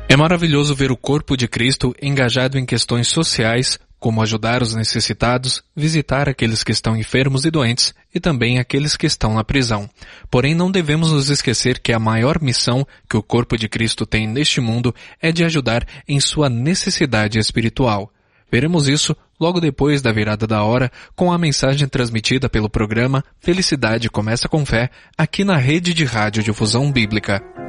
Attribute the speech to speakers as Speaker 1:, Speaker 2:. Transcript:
Speaker 1: É maravilhoso ver o corpo de Cristo engajado em questões sociais, como ajudar os necessitados, visitar aqueles que estão enfermos e doentes e também aqueles que estão na prisão. Porém, não devemos nos esquecer que a maior missão que o corpo de Cristo tem neste mundo é de ajudar em sua necessidade espiritual. Veremos isso logo depois da virada da hora com a mensagem transmitida pelo programa Felicidade Começa com Fé aqui na Rede de Rádio Difusão Bíblica.